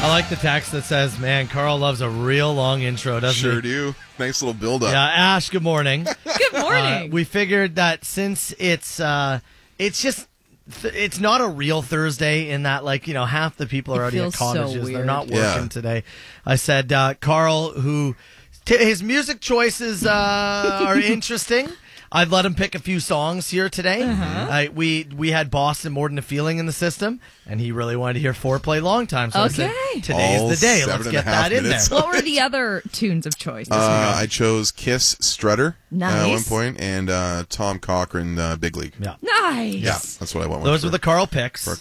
I like the text that says, man, Carl loves a real long intro, doesn't he? Sure do. Nice little build-up. Yeah, Ash, good morning. Good morning. We figured that since it's not a real Thursday in that, half the people are already at colleges. so weird. They're not working today. I said, Carl, who his music choices are interesting. I'd let him pick a few songs here today. We had Boston, More Than a Feeling in the system, and he really wanted to hear Foreplay Long Time. So I said, today's All the day. 7 Let's and get a half that in there. minutes. What were the other tunes of choice? I chose Kiss Strutter at Nice. one point, and Tom Cochrane Big League. Yeah. Nice. Yeah, that's what I went with. Those were the Carl picks. for